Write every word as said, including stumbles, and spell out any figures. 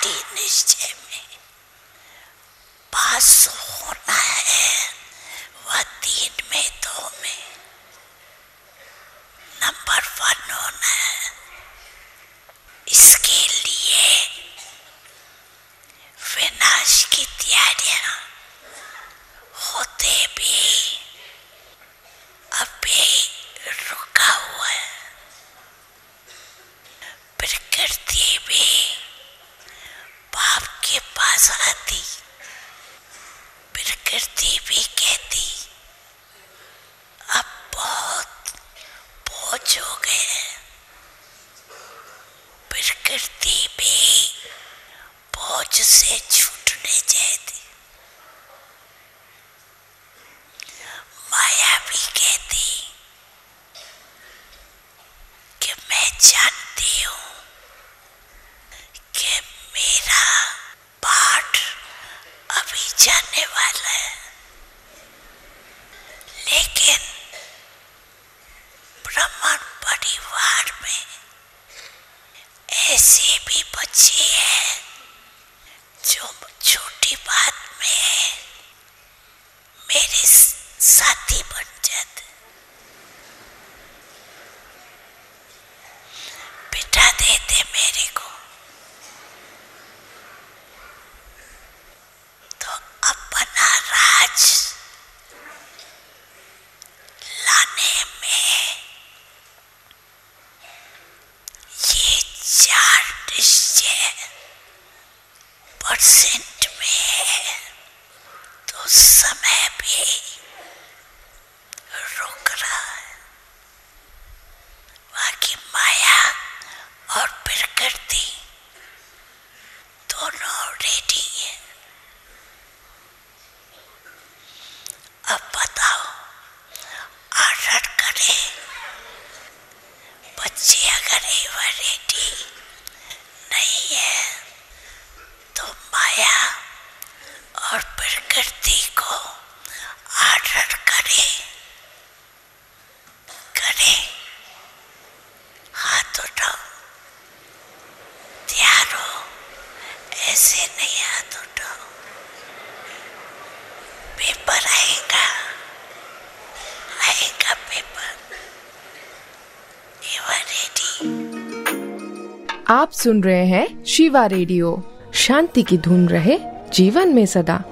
भारी निश्चय में पास होना है, वह तीन में दो में नंबर वन होना है। इसके लिए विनाश की तैयारियां होते भी अभी रुका हुआ है। प्रकृति भी बाप के पास आती, प्रकृति भी कहती अब बहुत बोझ हो गए। प्रकृति भी बोझ से छूटने चाहती। माया भी कहती कि मैं जानती हूं कि मेरा पाठ अभी जाने वाला है, लेकिन ब्राह्मण परिवार में ऐसे भी बच्चे हैं जो छोटी बात में मेरे साथी बन जाते, बिठा देते मेरे को। तो अपना राज लाने में ये चार निश्चय परसेंट में है, तो समय भी रुक रहा है। बाकी माया और प्रकृति दोनों रेडी है। अब बताओ, ऑर्डर करें? बच्चे अगर एवर रेडी नहीं है तो माया और प्रकृति को ऑर्डर करें करें हाथ उठाओ, तैयार हो? ऐसे नहीं हाथ उठाओ, पेपर आएगा आएगा पेपर। You are ready? आप सुन रहे हैं शिवा रेडियो। शांति की धुन रहे जीवन में सदा।